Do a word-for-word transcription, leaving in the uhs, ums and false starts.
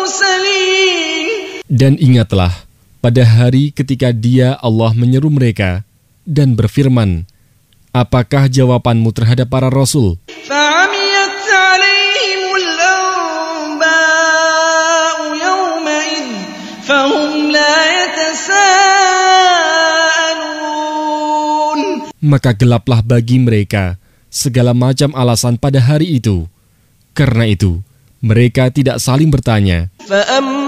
المرسلين. Dan ingatlah pada hari ketika Dia Allah menyeru mereka dan berfirman, apakah jawabanmu terhadap para rasul? فعميت عليهم الأنباء يومئذ فهم لا يتساءلون. Maka gelaplah bagi mereka segala macam alasan pada hari itu. Karena itu, mereka tidak saling bertanya. فأما